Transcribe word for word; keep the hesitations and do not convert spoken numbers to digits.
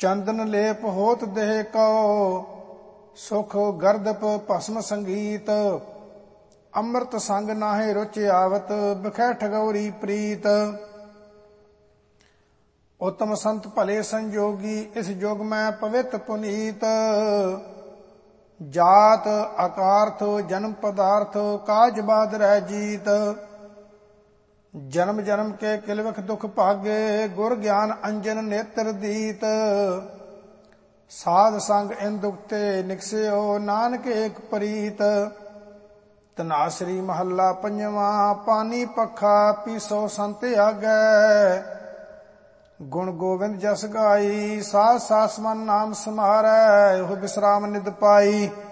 ਚੰਦਨ ਲੇਪ ਹੋਤ ਦੇਹ ਕਉ, ਸੁਖ ਗਰਦਪ ਭਸਮ ਸੰਗੀਤ। ਅੰਮ੍ਰਿਤ ਸੰਗ ਨਾਹਿ ਰੁਚ ਆਵਤ, ਬਿਖੈ ਠਗੌਰੀ ਪ੍ਰੀਤ। ਉਤਮ ਸੰਤ ਭਲੇ ਸੰਜੋਗੀ, ਇਸ ਜੁਗ ਮੈਂ ਪਵਿੱਤ ਪੁਨੀਤ। ਜਾਤ ਅਕਾਰਥ ਜਨਮ ਪਦਾਰਥ, ਕਾਜ ਬਾਦ ਰਹਿ ਜੀਤ। ਜਨਮ ਜਨਮ ਕੇ ਕਿਲਵਖ ਦੁਖ ਭਾਗੇ, ਗੁਰ ਗਿਆਨ ਅੰਜਨ ਨੇਤਰ ਦੀਤ। ਸਾਧ ਸੰਗ ਇਨ ਦੁਖ ਤੇ ਨਿਕਸਿਓ, ਨਾਨਕ ਏਕ ਪ੍ਰੀਤ। ਧਨਾਸਰੀ ਮਹੱਲਾ ਪੰਜਵਾਂ, ਪਾਨੀ ਪੱਖਾ ਪੀਸੋ ਸੰਤ ਆਗੈ। ਗੁਣ ਗੋਬਿੰਦ ਜਸ ਗਾਈ, ਸਾਧ ਸਾਸ ਮਨ ਨਾਮ ਸਮਾਰੈ, ਉਹ ਬਿਸਰਾਮ ਨਿਦ ਪਾਈ।